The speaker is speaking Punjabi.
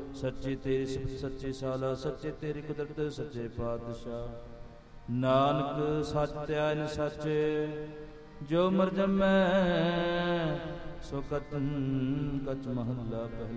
ਸੱਚੀ ਤੇਰੀ ਸਿਫਤ ਸੱਚੀ ਸਾਲਾ, ਸੱਚੇ ਤੇਰੀ ਕੁਦਰਤ ਸੱਚੇ ਪਾਤਸ਼ਾਹ। ਨਾਨਕ ਸੱਚ ਧਿਆਇ ਸੱਚੇ, ਜੋ ਮਰ ਜਮੈ ਸੋ ਕਤਨ ਕਚ ਮਹੱਲਾ ਪਹਿਲਾ।